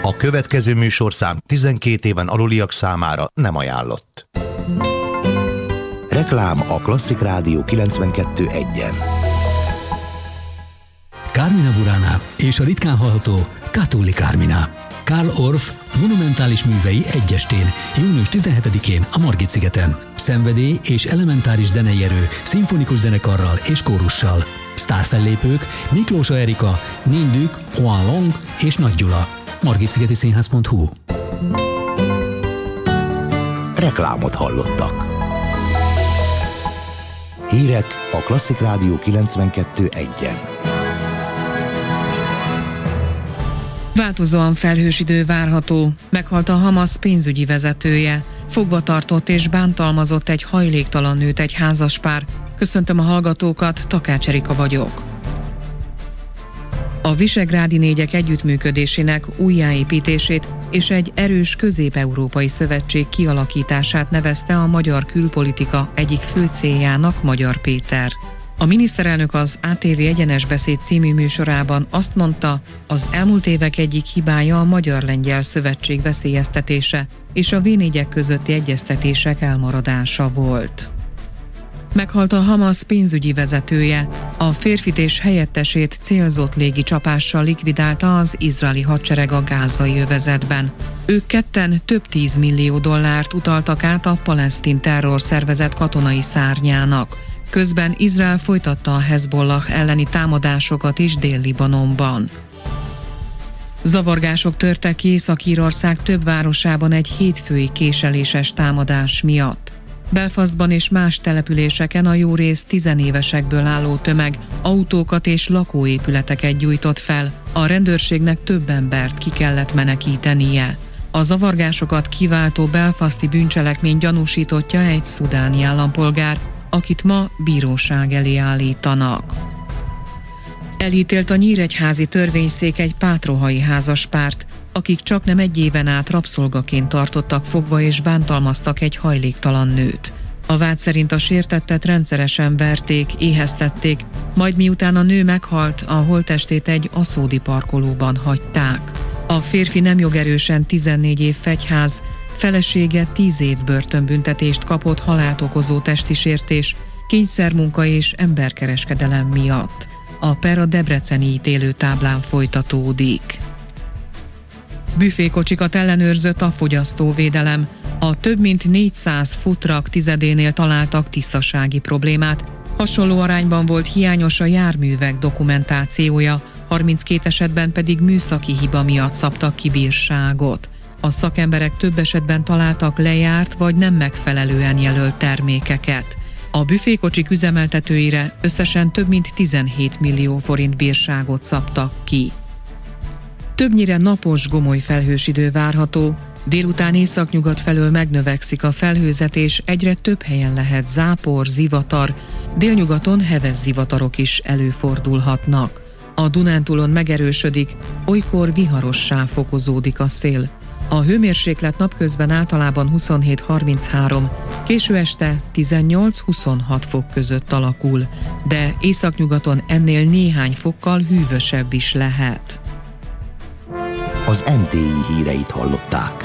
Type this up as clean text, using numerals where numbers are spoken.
A következő műsorszám 12 éven aluliak számára nem ajánlott. Reklám a Klasszik Rádió 92.1-en. Carmina Burana és a ritkán hallható Catullus Carmina. Karl Orff monumentális művei egyestén, június 17-én a Margit-szigeten. Szenvedély és elementáris zenei erő, szimfonikus zenekarral és kórussal. Sztárfellépők Miklósa Erika, Nindük, Juan Long és Nagy Gyula. margitszigetiszínház.hu. Reklámot hallottak. Hírek a Klasszik Rádió 92.1-en. Változóan felhős idő várható. Meghalt a Hamas pénzügyi vezetője. Fogva tartott és bántalmazott egy hajléktalan nőt egy házaspár. Köszöntöm a hallgatókat, Takács Erika vagyok. A Visegrádi négyek együttműködésének újjáépítését és egy erős közép-európai szövetség kialakítását nevezte a magyar külpolitika egyik fő céljának Magyar Péter. A miniszterelnök az ATV Egyenes Beszéd című műsorában azt mondta, az elmúlt évek egyik hibája a magyar-lengyel szövetség veszélyeztetése és a V4-ek közötti egyeztetések elmaradása volt. Meghalt a Hamas pénzügyi vezetője. A férfit és helyettesét célzott légi csapással likvidálta az izraeli hadsereg a gázai övezetben. Ők ketten több 10 millió dollárt utaltak át a palesztin terrorszervezet katonai szárnyának. Közben Izrael folytatta a Hezbollah elleni támadásokat is Dél-Libanonban. Zavargások törtek ki Észak-Írország több városában egy hétfői késeléses támadás miatt. Belfastban és más településeken a jórész tizenévesekből álló tömeg autókat és lakóépületeket gyújtott fel, a rendőrségnek több embert ki kellett menekítenie. A zavargásokat kiváltó belfasti bűncselekmény gyanúsítottja egy szudáni állampolgár, akit ma bíróság elé állítanak. Elítélt a nyíregyházi törvényszék egy pátrohai házaspárt, akik csaknem egy éven át rabszolgaként tartottak fogva és bántalmaztak egy hajléktalan nőt. A vád szerint a sértettet rendszeresen verték, éheztették, majd miután a nő meghalt, a holttestét egy aszódi parkolóban hagyták. A férfi nem jogerősen 14 év fegyház, felesége 10 év börtönbüntetést kapott halált okozó testi sértés, kényszermunka és emberkereskedelem miatt. A per a debreceni ítélőtáblán folytatódik. Büfékocsikat ellenőrzött a fogyasztóvédelem. A több mint 400 futrak tizedénél találtak tisztasági problémát. Hasonló arányban volt hiányos a járművek dokumentációja, 32 esetben pedig műszaki hiba miatt szabtak ki bírságot. A szakemberek több esetben találtak lejárt vagy nem megfelelően jelölt termékeket. A büfékocsik üzemeltetőire összesen több mint 17 millió forint bírságot szabtak ki. Többnyire napos, gomoly felhős idő várható. Délután északnyugat felől megnövekszik a felhőzet, és egyre több helyen lehet zápor, zivatar, délnyugaton heves zivatarok is előfordulhatnak. A Dunántúlon megerősödik, olykor viharossá fokozódik a szél. A hőmérséklet napközben általában 27-33, késő este 18-26 fok között alakul, de északnyugaton ennél néhány fokkal hűvösebb is lehet. Az MTI híreit hallották.